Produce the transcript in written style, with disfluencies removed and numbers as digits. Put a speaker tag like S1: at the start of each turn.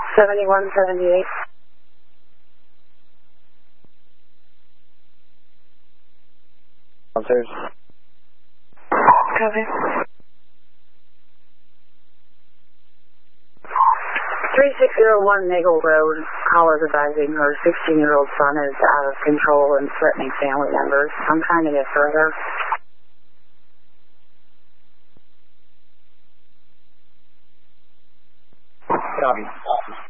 S1: 7178.
S2: Officers.
S1: Copy. 3601 Nagel Road. Caller advising her 16-year-old son is out of control and threatening family members. I'm trying to get further.
S2: Copy.